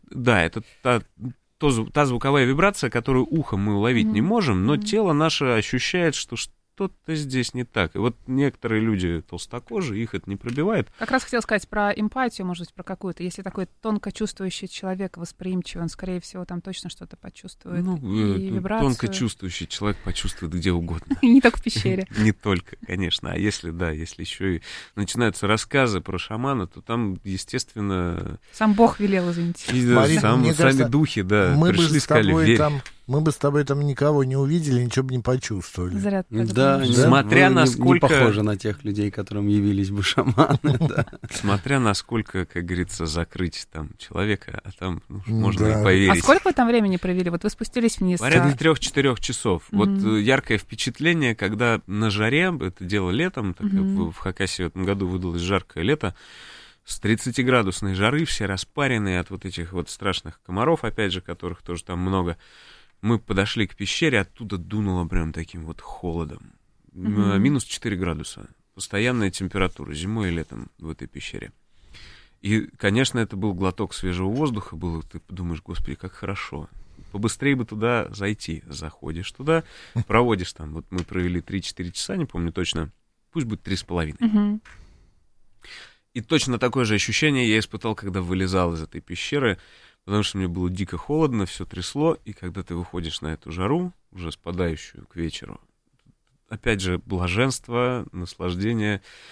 та звуковая вибрация, которую ухом мы уловить не можем, но тело наше ощущает, что что-то здесь не так. И вот некоторые люди толстокожие, их это не пробивает. Как раз хотел сказать про эмпатию, может быть, про какую-то. Если такой тонко чувствующий человек, восприимчивый, он, скорее всего, там точно что-то почувствует. И вибрацию. Тонко чувствующий человек почувствует где угодно. И не только в пещере. Не только, конечно. А если еще и начинаются рассказы про шамана, то там, естественно... Сам Бог велел, извините. Сами духи, пришли, сказали, верь. Мы бы с тобой там никого не увидели, ничего бы не почувствовали. Заряд. Да, смотря насколько... Не похоже на тех людей, которым явились бы шаманы. Смотря насколько, как говорится, закрыть там человека, а там можно и поверить. А сколько вы там времени провели? Вот вы спустились вниз. Порядка 3-4 часов. Вот яркое впечатление, когда на жаре, это дело летом, в Хакассии в этом году выдалось жаркое лето, с 30-градусной жары, все распаренные от вот этих вот страшных комаров, опять же, которых тоже там много. Мы подошли к пещере, оттуда дунуло прям таким вот холодом. Минус 4 градуса. Постоянная температура зимой и летом в этой пещере. И, конечно, это был глоток свежего воздуха. Ты думаешь, господи, как хорошо. Побыстрее бы туда зайти. Заходишь туда, проводишь там. Вот мы провели 3-4 часа, не помню точно. Пусть будет 3,5. И точно такое же ощущение я испытал, когда вылезал из этой пещеры, потому что мне было дико холодно, все трясло, и когда ты выходишь на эту жару, уже спадающую к вечеру, опять же, блаженство, наслаждение,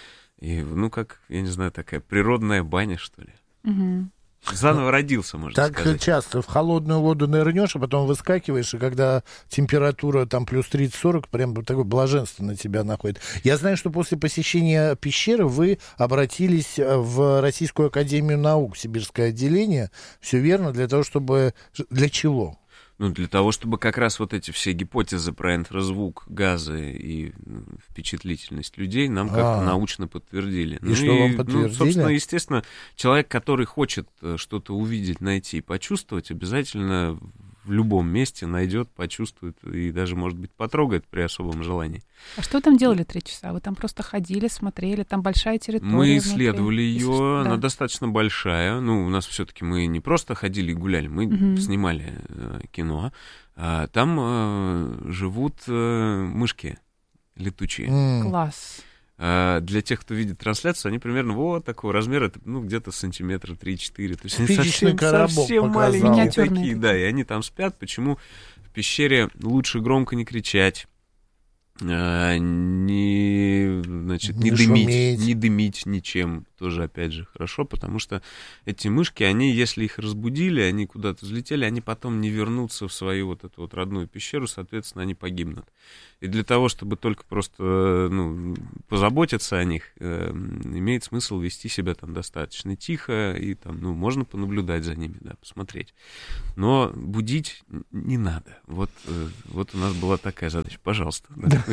И, ну, как, я не знаю, такая природная баня, что ли. Угу. Заново родился, можно так сказать. Так часто в холодную воду нырнешь, а потом выскакиваешь, и когда температура там плюс 30-40, прям такое блаженство на тебя находит. Я знаю, что после посещения пещеры вы обратились в Российскую академию наук, Сибирское отделение. Все верно? Для того, чтобы... Для чего? Ну, для того, чтобы как раз вот эти все гипотезы про инфразвук, газы и впечатлительность людей нам как-то научно подтвердили. И что вам подтвердили? Ну, собственно, естественно, человек, который хочет что-то увидеть, найти и почувствовать, обязательно в любом месте найдет, почувствует и даже, может быть, потрогает при особом желании. А что вы там делали 3 часа? Вы там просто ходили, смотрели, там большая территория? Мы исследовали ее, да. Она достаточно большая. Ну, у нас все-таки мы не просто ходили и гуляли, мы снимали кино. Там живут мышки летучие. Класс. Для тех, кто видит трансляцию, они примерно вот такого размера, ну, где-то сантиметра 3-4. То есть они совсем маленькие такие, да, и они там спят. Почему в пещере лучше громко не кричать, не дымить ничем, тоже, опять же, хорошо, потому что эти мышки, они, если их разбудили, они куда-то взлетели, они потом не вернутся в свою вот эту вот родную пещеру, соответственно, они погибнут. И для того, чтобы только просто, ну, позаботиться о них, имеет смысл вести себя там достаточно тихо, и там, ну, можно понаблюдать за ними, да, посмотреть. Но будить не надо. Вот у нас была такая задача. Пожалуйста.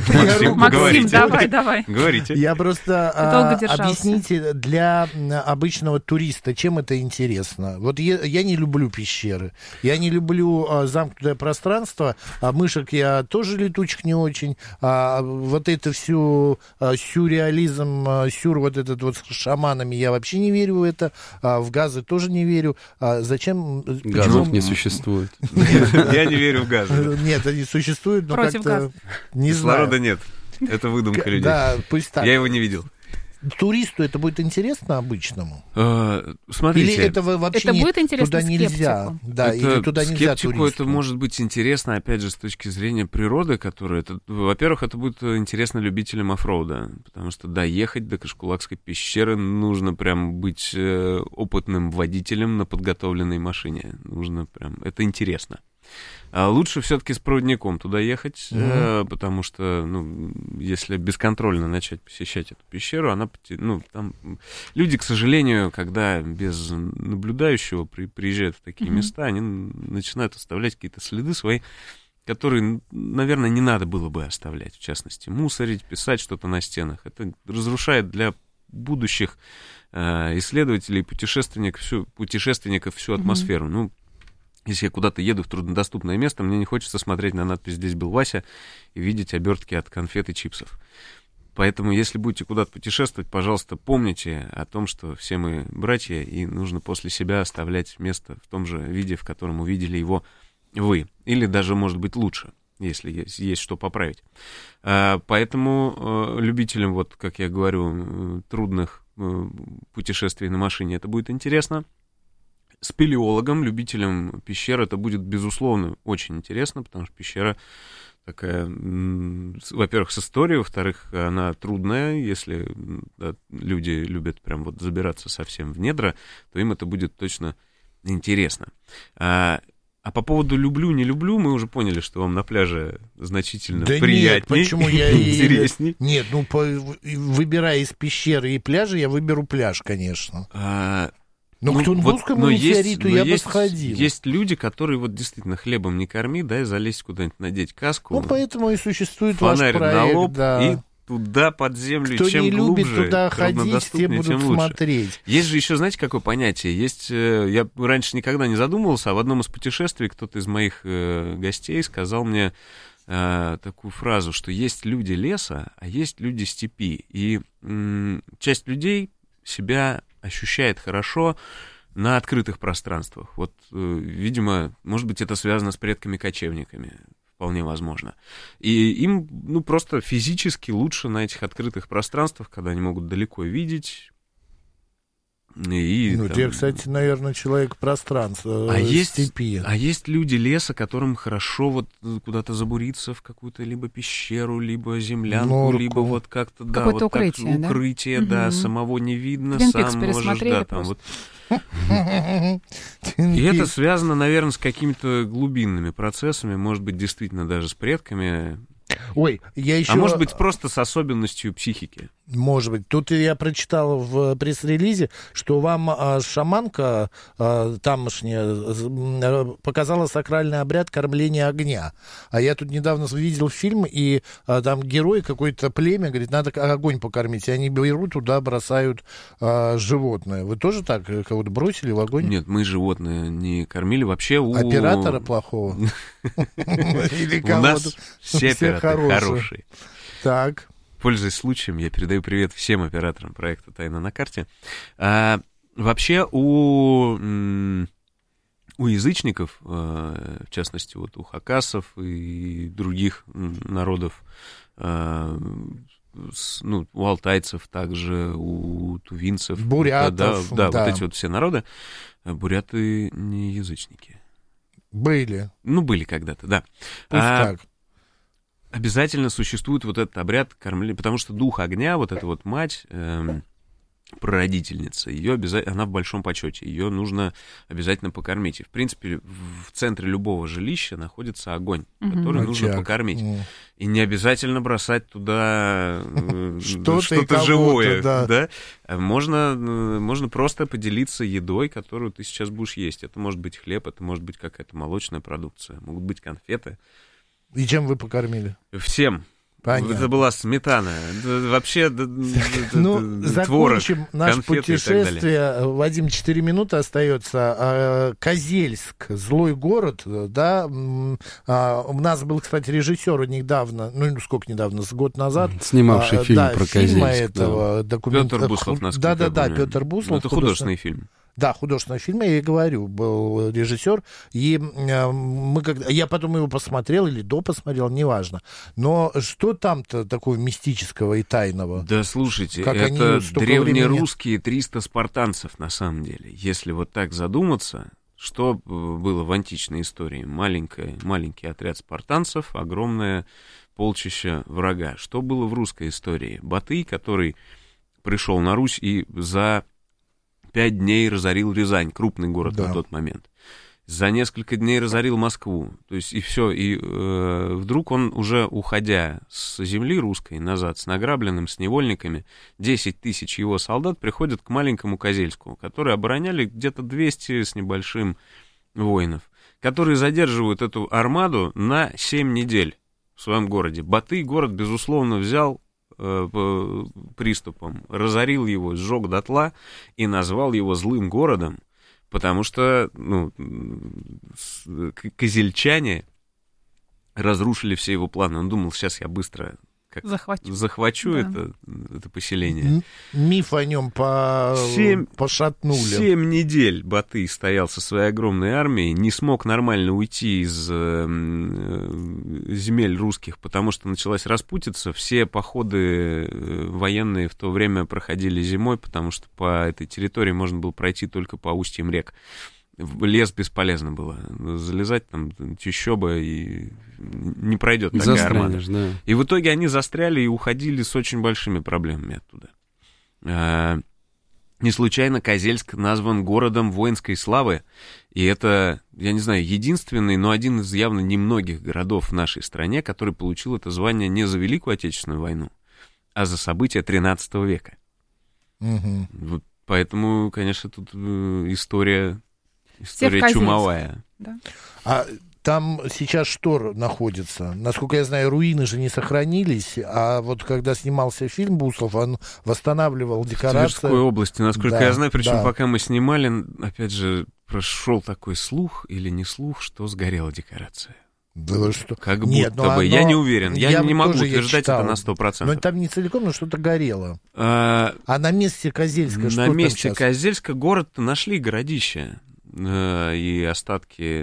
Максим, давай. Говорите. Я просто... Объясните для обычного туриста, чем это интересно. Вот я не люблю пещеры. Я не люблю замкнутое пространство. Мышек я тоже летучих не очень. Вот это всю сюрреализм, вот этот вот с шаманами, я вообще не верю в это. В газы тоже не верю. Зачем? Газов не существует. Я не верю в газы. Нет, они существуют, но против как-то не знаю. Кислорода нет. Это выдумка людей. Да, пусть так. Я его не видел. Туристу это будет интересно обычному? Смотрите. Или это вообще будет интересно туда нельзя? Да, или туда нельзя туристу? Это может быть интересно, опять же, с точки зрения природы, которая... Во-первых, это будет интересно любителям оффроуда, потому что доехать до Кашкулакской пещеры нужно прям быть опытным водителем на подготовленной машине. Нужно прям... Это интересно. А лучше все-таки с проводником туда ехать, потому что, ну, если бесконтрольно начать посещать эту пещеру, она, ну, там люди, к сожалению, когда без наблюдающего приезжают в такие места, они начинают оставлять какие-то следы свои, которые, наверное, не надо было бы оставлять, в частности, мусорить, писать что-то на стенах. Это разрушает для будущих исследователей, путешественников всю атмосферу. Ну, если я куда-то еду в труднодоступное место, мне не хочется смотреть на надпись «Здесь был Вася» и видеть обертки от конфет и чипсов. Поэтому, если будете куда-то путешествовать, пожалуйста, помните о том, что все мы братья, и нужно после себя оставлять место в том же виде, в котором увидели его вы. Или даже, может быть, лучше, если есть что поправить. Поэтому любителям, вот, как я говорю, трудных путешествий на машине это будет интересно. Спелеологам, любителям пещер это будет, безусловно, очень интересно, потому что пещера такая, во-первых, с историей, во-вторых, она трудная. Если люди любят прям вот забираться совсем в недра, то им это будет точно интересно. А по поводу люблю, не люблю, мы уже поняли, что вам на пляже значительно приятнее, нет, почему интересней. Нет, ну, выбирая из пещеры и пляжа, я выберу пляж, конечно. Но к Тунгусскому метеориту я бы сходил. Есть люди, которые вот действительно хлебом не корми, да, и залезть куда-нибудь, надеть каску. Ну, поэтому и существует фонарик ваш проект, на лоб, да. И туда под землю, кто чем не глубже, любит туда ходить, те будут смотреть. Есть же еще, знаете, какое понятие? Есть, я раньше никогда не задумывался, а в одном из путешествий кто-то из моих гостей сказал мне такую фразу, что есть люди леса, а есть люди степи. И часть людей себя ощущает хорошо на открытых пространствах. Вот, видимо, может быть, это связано с предками-кочевниками. Вполне возможно. И им, ну, просто физически лучше на этих открытых пространствах, когда они могут далеко видеть, И, ну, ты, кстати, наверное, человек пространства, степи. А есть люди леса, которым хорошо вот куда-то забуриться в какую-то либо пещеру, либо землянку, либо вот как-то, да, какое-то вот укрытие, так, укрытие, да, самого не видно, Twin сам Peaks можешь, да, там просто. вот. И это связано, наверное, с какими-то глубинными процессами, может быть, действительно даже с предками. Ой, я еще... А может быть, просто с особенностью психики. Может быть. Тут я прочитал в пресс-релизе, что вам шаманка тамошняя показала сакральный обряд кормления огня. А я тут недавно видел фильм, и там герой какое-то племя говорит, надо огонь покормить. И они берут туда, бросают животное. Вы тоже так кого-то бросили в огонь? Нет, мы животное не кормили. Вообще у... Оператора плохого? Или у нас все операторы хорошие. Так. Пользуясь случаем, я передаю привет всем операторам проекта «Тайна на карте». Вообще у язычников, в частности, вот у хакасов и других народов, ну, у алтайцев также, у тувинцев, бурятов, да, вот эти вот все народы, буряты не язычники. Были. Ну, были когда-то, да. Пусть так. Обязательно существует вот этот обряд кормления, потому что дух огня, вот эта вот мать, прародительница, ее обязательно, она в большом почете, ее нужно обязательно покормить. И, в принципе, в центре любого жилища находится огонь, который нужно покормить. И не обязательно бросать туда что-то живое. Да? Можно просто поделиться едой, которую ты сейчас будешь есть. Это может быть хлеб, это может быть какая-то молочная продукция, могут быть конфеты. И чем вы покормили? Всем. Понятно. Это была сметана. Вообще, ну, закончим наше путешествие. Вадим, 4 минуты остается. Козельск, злой город, да. У нас был, кстати, режиссер недавно, ну, сколько недавно, с год назад. Снимавший фильм про Козельск. Этого, Петр Буслов, насколько я помню. Петр Буслов. Это художественный фильм. Да, художественный фильм, я и говорю, был режиссер, и я потом его посмотрел или допосмотрел, неважно. Но что там-то такого мистического и тайного? Да, слушайте, как это древнерусские 300 спартанцев, на самом деле. Если вот так задуматься, что было в античной истории? Маленький отряд спартанцев, огромное полчище врага. Что было в русской истории? Батый, который пришел на Русь и за 5 дней разорил Рязань, крупный город на тот момент. За несколько дней разорил Москву. То есть и все. И вдруг он, уже уходя с земли русской назад, с награбленным, с невольниками, 10 тысяч его солдат приходят к маленькому Козельску, которые обороняли где-то 200 с небольшим воинов, которые задерживают эту армаду на 7 недель в своем городе. Батый город, безусловно, взял приступом, разорил его, сжег дотла и назвал его злым городом, потому что козельчане разрушили все его планы. Он думал, сейчас я быстро захвачу это поселение. Миф о нем пошатнули. 7 недель Батый стоял со своей огромной армией, не смог нормально уйти из земель русских, потому что началась распутица. Все походы военные в то время проходили зимой, потому что по этой территории можно было пройти только по устьям рек. В лес бесполезно было. Залезать там чащоба, и не пройдет такая армада. Да. И в итоге они застряли и уходили с очень большими проблемами оттуда. Не случайно Козельск назван городом воинской славы. И это, я не знаю, единственный, но один из явно немногих городов в нашей стране, который получил это звание не за Великую Отечественную войну, а за события XIII века. Вот поэтому, конечно, тут история чумовая. Да. А там сейчас что находится? Насколько я знаю, руины же не сохранились, а вот когда снимался фильм Буслов, он восстанавливал декорации. В Тверской области, насколько я знаю, причем пока мы снимали, опять же, прошел такой слух или не слух, что сгорела декорация. Да что? Как будто бы. Я не уверен. Я не могу утверждать это на 100%. Но там не целиком, но что-то горело. А на месте Козельска что там сейчас? На месте Козельска город нашли городище. и остатки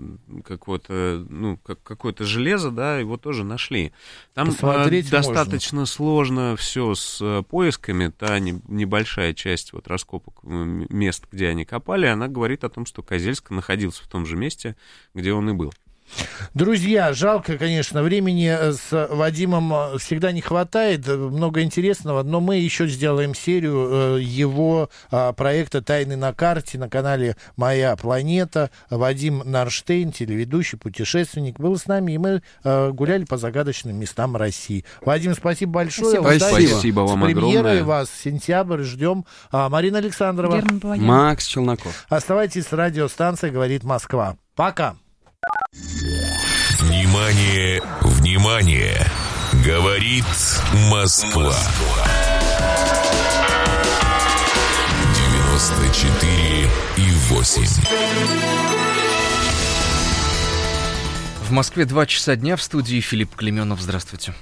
какое-то железо, да, его тоже нашли. Там достаточно сложно все с поисками. Та небольшая часть вот раскопок мест, где они копали, она говорит о том, что Козельск находился в том же месте, где он и был. Друзья, жалко, конечно, времени с Вадимом всегда не хватает, много интересного, но мы еще сделаем серию его проекта «Тайны на карте» на канале «Моя планета». Вадим Нарштейн, телеведущий, путешественник, был с нами, и мы гуляли по загадочным местам России. Вадим, спасибо большое. Спасибо вам огромное. Вас сентябрь, ждем. Марина Александрова. Макс Челноков. Оставайтесь с радиостанцией «Говорит Москва». Пока. Внимание, внимание! Говорит Москва. 94,8. В Москве 2 часа дня, в студии Филипп Клеменов. Здравствуйте.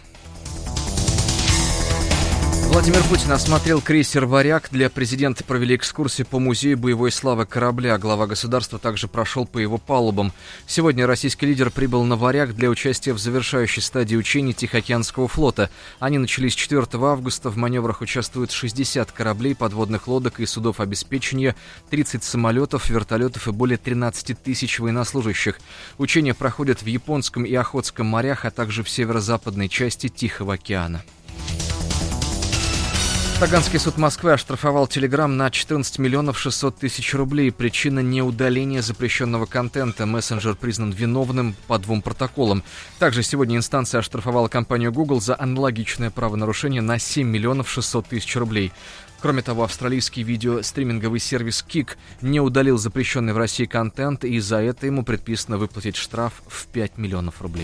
Владимир Путин осмотрел крейсер «Варяг». Для президента провели экскурсию по музею боевой славы корабля. Глава государства также прошел по его палубам. Сегодня российский лидер прибыл на «Варяг» для участия в завершающей стадии учений Тихоокеанского флота. Они начались 4 августа. В маневрах участвуют 60 кораблей, подводных лодок и судов обеспечения, 30 самолетов, вертолетов и более 13 тысяч военнослужащих. Учения проходят в Японском и Охотском морях, а также в северо-западной части Тихого океана. Таганский суд Москвы оштрафовал Telegram на 14 миллионов 600 тысяч рублей. Причина — неудаления запрещенного контента. Мессенджер признан виновным по 2 протоколам. Также сегодня инстанция оштрафовала компанию Google за аналогичное правонарушение на 7 миллионов 600 тысяч рублей. Кроме того, австралийский видеостриминговый сервис Kik не удалил запрещенный в России контент, и за это ему предписано выплатить штраф в 5 миллионов рублей.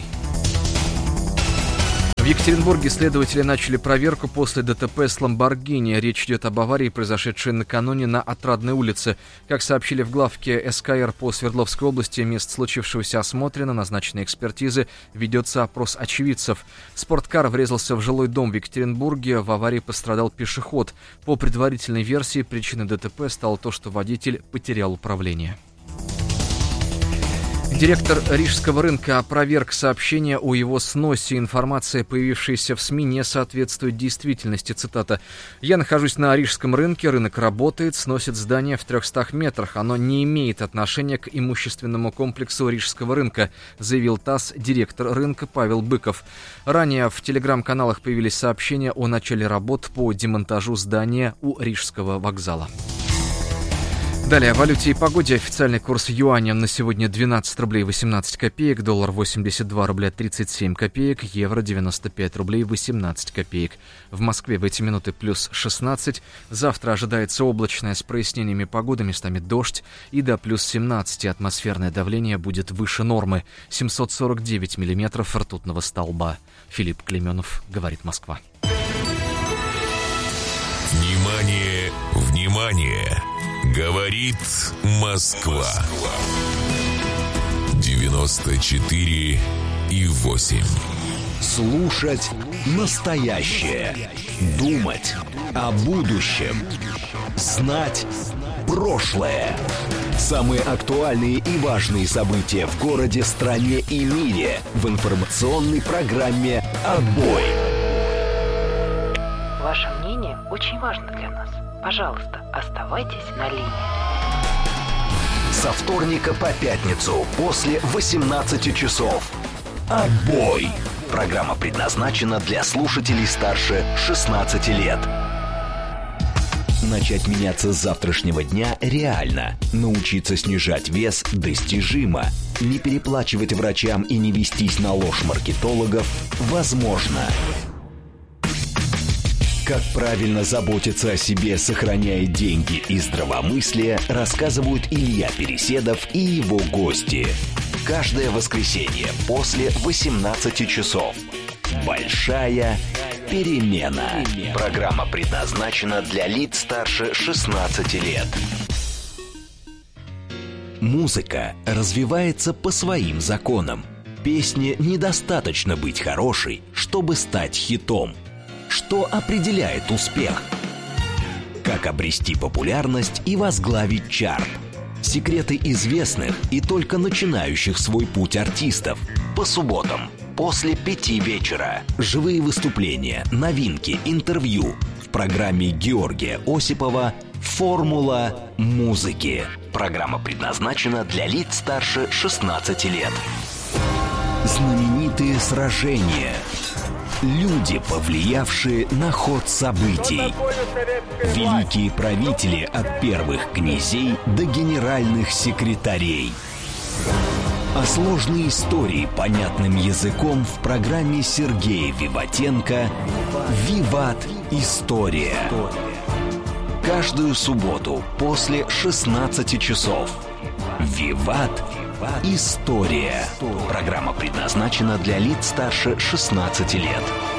В Екатеринбурге следователи начали проверку после ДТП с «Ламборгини». Речь идет об аварии, произошедшей накануне на Отрадной улице. Как сообщили в главке СКР по Свердловской области, место случившегося осмотрено, назначены экспертизы, ведется опрос очевидцев. Спорткар врезался в жилой дом в Екатеринбурге. В аварии пострадал пешеход. По предварительной версии, причиной ДТП стало то, что водитель потерял управление. Директор Рижского рынка опроверг сообщение о его сносе. Информация, появившаяся в СМИ, не соответствует действительности. Цитата. «Я нахожусь на Рижском рынке, рынок работает, сносит здание в 300 метрах. Оно не имеет отношения к имущественному комплексу Рижского рынка», заявил ТАСС директор рынка Павел Быков. Ранее в телеграм-каналах появились сообщения о начале работ по демонтажу здания у Рижского вокзала. Далее о валюте и погоде. Официальный курс юаня на сегодня 12 рублей 18 копеек, доллар 82 рубля 37 копеек, евро 95 рублей 18 копеек. В Москве в эти минуты плюс 16. Завтра ожидается облачная с прояснениями погоды, местами дождь, и до плюс 17 атмосферное давление будет выше нормы. 749 миллиметров ртутного столба. Филипп Клеменов, говорит Москва. Внимание, внимание! Говорит Москва. 94,8. Слушать настоящее. Думать о будущем. Знать прошлое. Самые актуальные и важные события в городе, стране и мире в информационной программе «Отбой». Ваше мнение очень важно для нас. Пожалуйста, оставайтесь на линии. Со вторника по пятницу после 18 часов. «Отбой». Программа предназначена для слушателей старше 16 лет. Начать меняться с завтрашнего дня реально. Научиться снижать вес достижимо. Не переплачивать врачам и не вестись на ложь маркетологов возможно. Как правильно заботиться о себе, сохраняя деньги и здравомыслие, рассказывают Илья Переседов и его гости. Каждое воскресенье после 18 часов. Большая перемена. Программа предназначена для лиц старше 16 лет. Музыка развивается по своим законам. Песне недостаточно быть хорошей, чтобы стать хитом. Что определяет успех? Как обрести популярность и возглавить чарт? Секреты известных и только начинающих свой путь артистов. По субботам после 5 вечера. Живые выступления, новинки, интервью. В программе Георгия Осипова «Формула музыки». Программа предназначена для лиц старше 16 лет. Знаменитые сражения. Люди, повлиявшие на ход событий. Великие правители от первых князей до генеральных секретарей. А сложные истории понятным языком в программе Сергея Виватенко «Виват. История». Каждую субботу после 16 часов. «Виват. История». Программа предназначена для лиц старше 16 лет.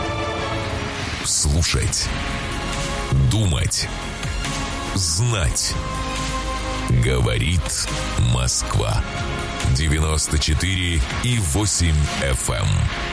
Слушать. Думать. Знать. Говорит Москва. 94,8 FM.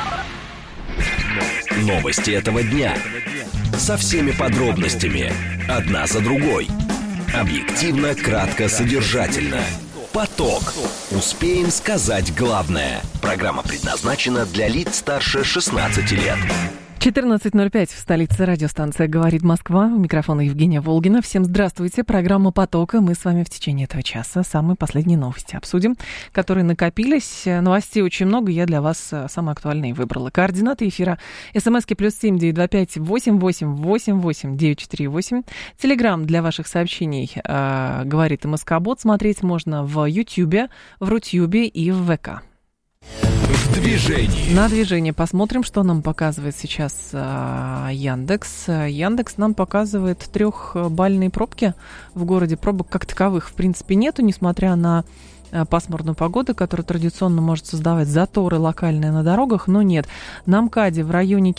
Новости этого дня. Со всеми подробностями. Одна за другой. Объективно, кратко, содержательно. Поток. Успеем сказать главное. Программа предназначена для лиц старше 16 лет. 14:05 в столице. Радиостанция «Говорит Москва». У микрофона Евгения Волгина. Всем здравствуйте. Программа «Потока». Мы с вами в течение этого часа самые последние новости обсудим, которые накопились. Новостей очень много. Я для вас самые актуальные выбрала. Координаты эфира. СМСки +7 925 88 88 948. Телеграм для ваших сообщений «Говорит МСК-бот». Смотреть можно в Ютьюбе, в Рутьюбе и в ВК. В движении. На движение посмотрим, что нам показывает сейчас Яндекс. Яндекс нам показывает 3-бальные пробки в городе. Пробок как таковых, в принципе, нету, несмотря на пасмурную погоду, которая традиционно может создавать заторы локальные на дорогах, но нет. На МКАДе в районе